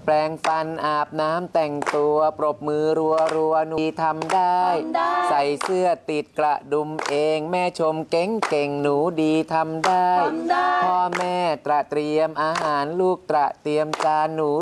แปรงฟันอาบน้ำแต่งตัวปรบมือรัวหนูดีทำได้ ใส่เสื้อติดกระดุมเองแม่ชมเก่งหนูดีทำได้ พ่อแม่เตรียมอาหารลูกเตรียมจานหนู